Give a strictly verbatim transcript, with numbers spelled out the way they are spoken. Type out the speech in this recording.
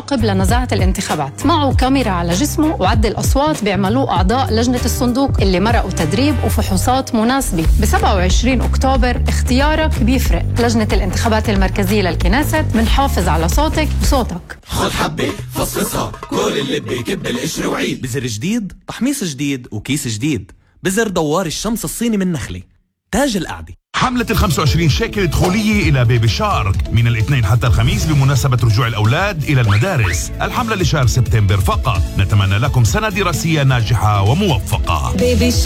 مراقب لنزاهة الانتخابات، معه كاميرا على جسمه وعدل أصوات بيعملوه أعضاء لجنة الصندوق اللي مرقوا تدريب وفحوصات مناسبة. ب سبعة وعشرين أكتوبر اختيارك بيفرق. لجنة الانتخابات المركزية للكنيست منحافظ على صوتك وصوتك. خد حبة فصصها كل اللي بيكب القشر وعيد. بزر جديد، تحميص جديد، وكيس جديد. بزر دوار الشمس الصيني من نخلة، تاج القعدة. حملة ال خمسة وعشرين شيكل دخولية إلى بيبي شارك من الاثنين حتى الخميس بمناسبة رجوع الأولاد إلى المدارس. الحملة لشهر سبتمبر فقط. نتمنى لكم سنة دراسية ناجحة وموفقة. بيبي